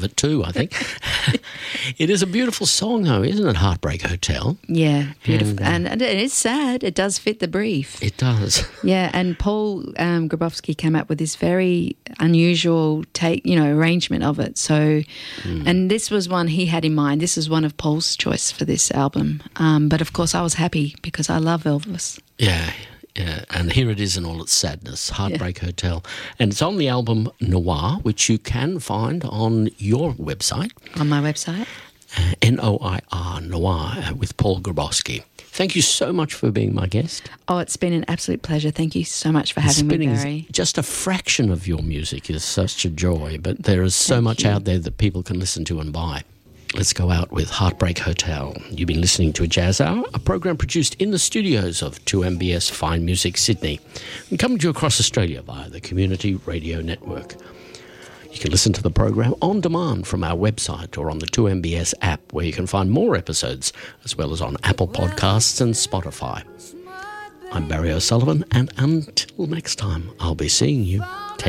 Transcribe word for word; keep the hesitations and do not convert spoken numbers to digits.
it too, I think. It is a beautiful song, though, isn't it? Heartbreak Hotel. Yeah, beautiful. And, uh, and, and it is sad. It does fit the brief. It does. Yeah, and Paul um, Grabowski came up with this very unusual take, you know, arrangement of it. So, mm. and this was one he had in mind. This is one of Paul's choice for this album. Um, but of course, I was happy because I love Elvis. Yeah. Yeah, and here it is in all its sadness, Heartbreak yeah. Hotel. And it's on the album Noir, which you can find on your website. On my website. Uh, N O I R, Noir, uh, with Paul Grabowski. Thank you so much for being my guest. Oh, it's been an absolute pleasure. Thank you so much for having me, Barry. Just a fraction of your music is such a joy, but there is so Thank much you. out there that people can listen to and buy. Let's go out with Heartbreak Hotel. You've been listening to A Jazz Hour, a program produced in the studios of two M B S Fine Music Sydney and coming to you across Australia via the Community Radio Network. You can listen to the program on demand from our website or on the two M B S app, where you can find more episodes, as well as on Apple Podcasts and Spotify. I'm Barry O'Sullivan, and until next time, I'll be seeing you. Take